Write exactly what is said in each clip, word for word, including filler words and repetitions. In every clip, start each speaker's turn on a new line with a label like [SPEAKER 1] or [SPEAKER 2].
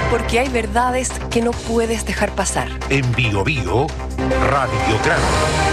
[SPEAKER 1] Porque hay verdades que no puedes dejar pasar.
[SPEAKER 2] En Bio Bio, Radiograma.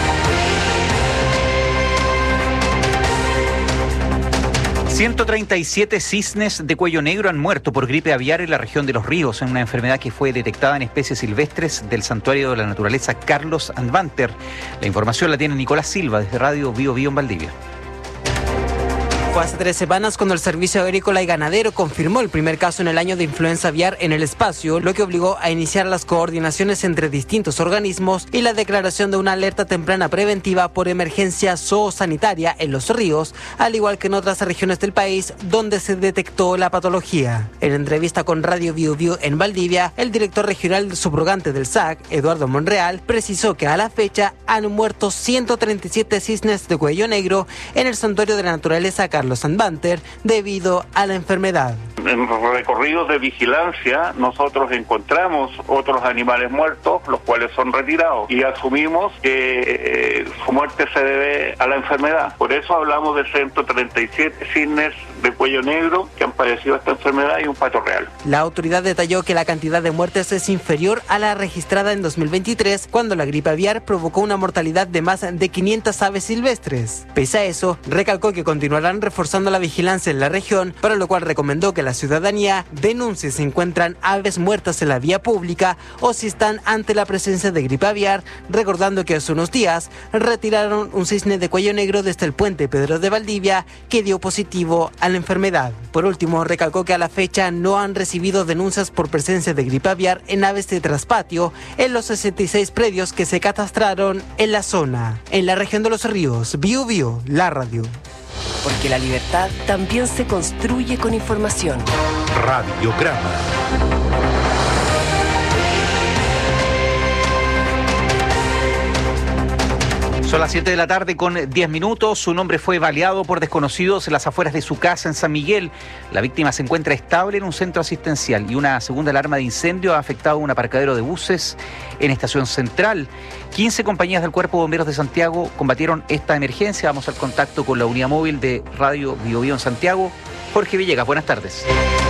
[SPEAKER 3] ciento treinta y siete cisnes de cuello negro han muerto por gripe aviar en la región de Los Ríos, en una enfermedad que fue detectada en especies silvestres del Santuario de la Naturaleza Carlos Advanter. La información la tiene Nicolás Silva desde Radio Bio Bio en Valdivia.
[SPEAKER 4] Fue hace tres semanas cuando el Servicio Agrícola y Ganadero confirmó el primer caso en el año de influenza aviar en el espacio, lo que obligó a iniciar las coordinaciones entre distintos organismos y la declaración de una alerta temprana preventiva por emergencia zoosanitaria en Los Ríos, al igual que en otras regiones del país donde se detectó la patología. En entrevista con Radio Bio Bio en Valdivia, el director regional subrogante del S A C, Eduardo Monreal, precisó que a la fecha han muerto ciento treinta y siete cisnes de cuello negro en el Santuario de la Naturaleza Carlos Advanter debido a la enfermedad.
[SPEAKER 5] En recorridos de vigilancia nosotros encontramos otros animales muertos, los cuales son retirados, y asumimos que eh, su muerte se debe a la enfermedad. Por eso hablamos de ciento treinta y siete cisnes de cuello negro que han padecido esta enfermedad y un pato real.
[SPEAKER 4] La autoridad detalló que la cantidad de muertes es inferior a la registrada en dos mil veintitrés, cuando la gripe aviar provocó una mortalidad de más de quinientas aves silvestres. Pese a eso, recalcó que continuarán reforzando la vigilancia en la región, para lo cual recomendó que la ciudadanía denuncie si encuentran aves muertas en la vía pública o si están ante la presencia de gripe aviar, recordando que hace unos días retiraron un cisne de cuello negro desde el puente Pedro de Valdivia que dio positivo a la enfermedad. Por último, recalcó que a la fecha no han recibido denuncias por presencia de gripe aviar en aves de traspatio en los sesenta y seis predios que se catastraron en la zona. En la región de Los Ríos, Bio Bio, la radio.
[SPEAKER 1] Porque la libertad también se construye con información.
[SPEAKER 2] Radiograma.
[SPEAKER 3] Son las siete de la tarde con diez minutos. Su hombre fue baleado por desconocidos en las afueras de su casa en San Miguel. La víctima se encuentra estable en un centro asistencial y una segunda alarma de incendio ha afectado un aparcadero de buses en Estación Central. quince compañías del Cuerpo de Bomberos de Santiago combatieron esta emergencia. Vamos al contacto con la unidad móvil de Radio Bio Bio en Santiago. Jorge Villegas, buenas tardes.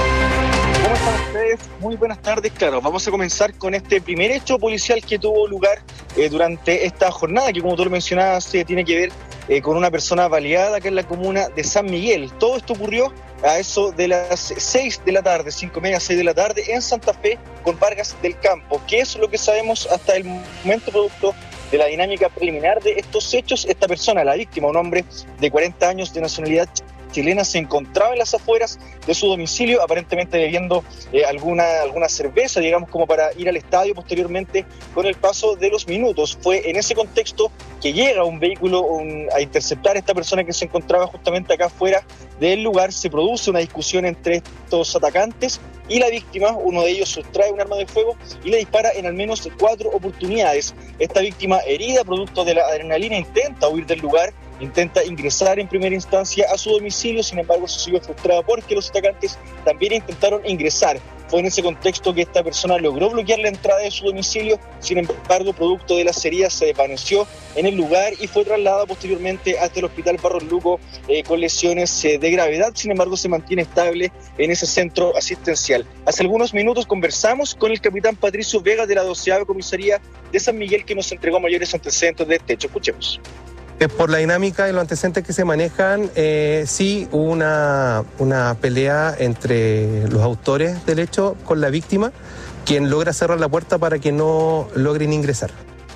[SPEAKER 6] ¿Cómo están ustedes? Muy buenas tardes. Claro, vamos a comenzar con este primer hecho policial que tuvo lugar eh, durante esta jornada, que como tú lo mencionabas, eh, tiene que ver eh, con una persona baleada acá en la comuna de San Miguel. Todo esto ocurrió a eso de las seis de la tarde, cinco y media, seis de la tarde, en Santa Fe, con Vargas del Campo. ¿Qué es lo que sabemos hasta el momento producto de la dinámica preliminar de estos hechos? Esta persona, la víctima, un hombre de cuarenta años de nacionalidad chilena, se encontraba en las afueras de su domicilio, aparentemente bebiendo eh, alguna, alguna cerveza, digamos, como para ir al estadio posteriormente. Con el paso de los minutos, fue en ese contexto que llega un vehículo un, a interceptar a esta persona que se encontraba justamente acá afuera del lugar. Se produce una discusión entre estos atacantes y la víctima. Uno de ellos sustrae un arma de fuego y le dispara en al menos cuatro oportunidades. Esta víctima, herida producto de la adrenalina, intenta huir del lugar, intenta ingresar en primera instancia a su domicilio. Sin embargo, se siguió frustrada porque los atacantes también intentaron ingresar. Fue en ese contexto que esta persona logró bloquear la entrada de su domicilio. Sin embargo, producto de las heridas, se desvaneció en el lugar y fue trasladada posteriormente hasta el Hospital Barros Luco eh, con lesiones eh, de gravedad. Sin embargo, se mantiene estable en ese centro asistencial. Hace algunos minutos conversamos con el capitán Patricio Vega de la doceava Comisaría de San Miguel, que nos entregó mayores antecedentes de este hecho. Escuchemos.
[SPEAKER 7] Por la dinámica y los antecedentes que se manejan, eh, sí hubo una, una pelea entre los autores del hecho con la víctima, quien logra cerrar la puerta para que no logren ingresar.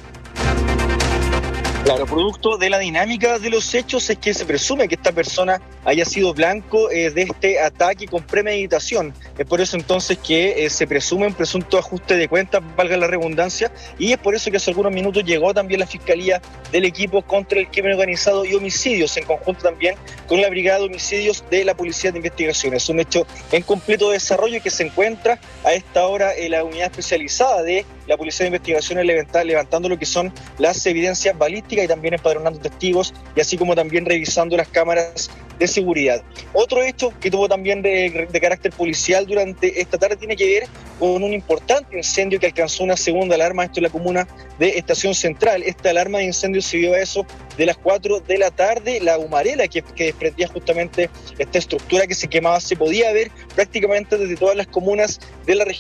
[SPEAKER 6] Claro, producto de la dinámica de los hechos es que se presume que esta persona haya sido blanco eh, de este ataque con premeditación. Es por eso entonces que eh, se presume un presunto ajuste de cuentas, valga la redundancia, y es por eso que hace algunos minutos llegó también la Fiscalía del Equipo contra el Crimen Organizado y Homicidios, en conjunto también con la Brigada de Homicidios de la Policía de Investigaciones. Un hecho en completo desarrollo que se encuentra a esta hora en la unidad especializada de la Policía de Investigaciones levantando lo que son las evidencias balísticas y también empadronando testigos, y así como también revisando las cámaras de seguridad. Otro hecho que tuvo también de, de carácter policial durante esta tarde tiene que ver con un importante incendio que alcanzó una segunda alarma, esto en la comuna de Estación Central. Esta alarma de incendio se dio a eso de las cuatro de la tarde. La humareda que, que desprendía justamente esta estructura que se quemaba se podía ver prácticamente desde todas las comunas de la región